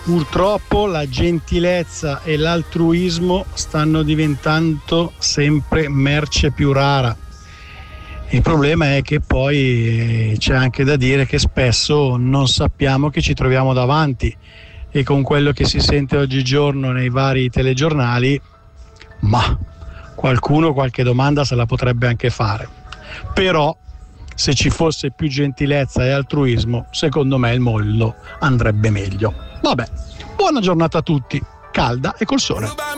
Purtroppo la gentilezza e l'altruismo stanno diventando sempre merce più rara. Il problema è che poi c'è anche da dire che spesso non sappiamo che ci troviamo davanti, e con quello che si sente oggigiorno nei vari telegiornali, ma qualcuno qualche domanda se la potrebbe anche fare. Però se ci fosse più gentilezza e altruismo, secondo me il mondo andrebbe meglio. Vabbè, buona giornata a tutti, calda e col sole.